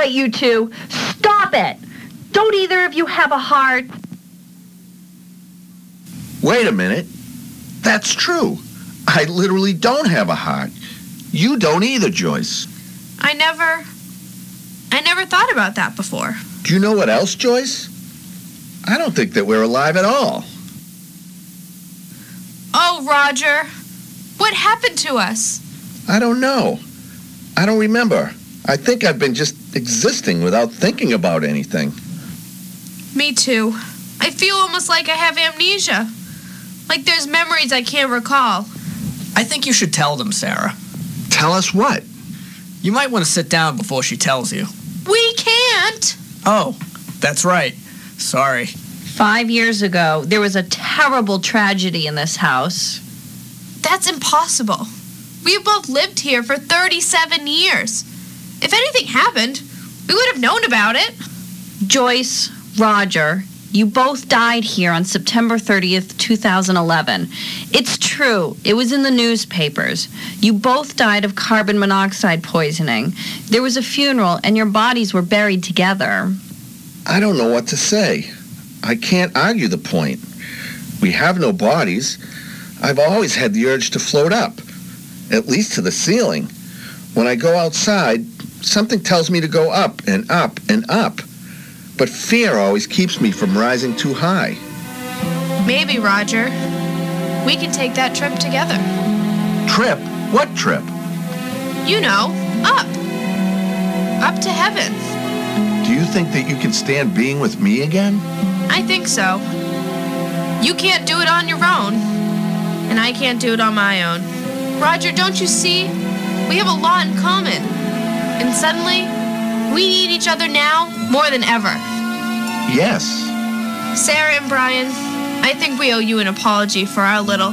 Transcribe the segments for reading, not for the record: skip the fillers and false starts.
right, you two. Stop it. Don't either of you have a heart? Wait a minute. That's true. I literally don't have a heart. You don't either, Joyce. I never thought about that before. Do you know what else, Joyce? I don't think that we're alive at all. Oh, Roger. What happened to us? I don't know. I don't remember. I think I've been just existing without thinking about anything. Me too. I feel almost like I have amnesia. Like there's memories I can't recall. I think you should tell them, Sarah. Tell us what? You might want to sit down before she tells you. We can't! Oh, that's right. Sorry. 5 years ago, there was a terrible tragedy in this house. That's impossible. We both lived here for 37 years. If anything happened, we would have known about it. Joyce, Roger, you both died here on September 30th, 2011. It's true. It was in the newspapers. You both died of carbon monoxide poisoning. There was a funeral, and your bodies were buried together. I don't know what to say. I can't argue the point. We have no bodies. I've always had the urge to float up, at least to the ceiling. When I go outside, something tells me to go up and up and up. But fear always keeps me from rising too high. Maybe, Roger, we can take that trip together. Trip? What trip? You know, up. Up to heaven. Do you think that you can stand being with me again? I think so. You can't do it on your own, and I can't do it on my own. Roger, don't you see? We have a lot in common. And suddenly, we need each other now more than ever. Yes. Sarah and Brian, I think we owe you an apology for our little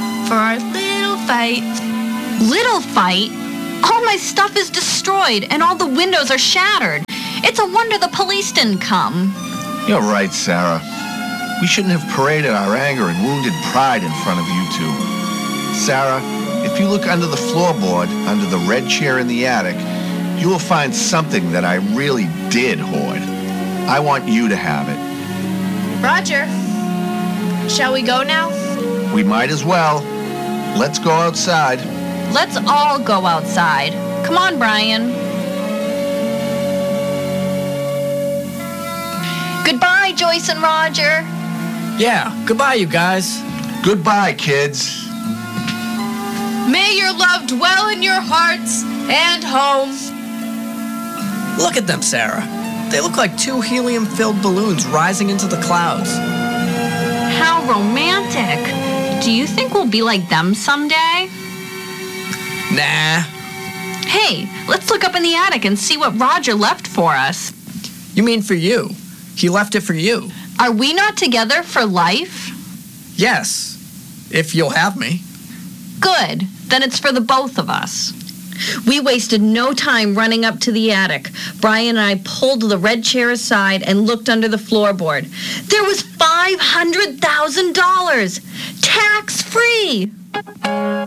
fight. Little fight? All my stuff is destroyed, and all the windows are shattered. It's a wonder the police didn't come. You're right, Sarah. We shouldn't have paraded our anger and wounded pride in front of you two. Sarah, if you look under the floorboard, under the red chair in the attic, you will find something that I really did hoard. I want you to have it. Roger, shall we go now? We might as well. Let's go outside. Let's all go outside. Come on, Brian. Goodbye, Joyce and Roger. Yeah, goodbye, you guys. Goodbye, kids. May your love dwell in your hearts and homes. Look at them, Sarah. They look like two helium-filled balloons rising into the clouds. How romantic. Do you think we'll be like them someday? Nah. Hey, let's look up in the attic and see what Roger left for us. You mean for you? He left it for you. Are we not together for life? Yes, if you'll have me. Good. Then it's for the both of us. We wasted no time running up to the attic. Brian and I pulled the red chair aside and looked under the floorboard. There was $500,000, tax-free.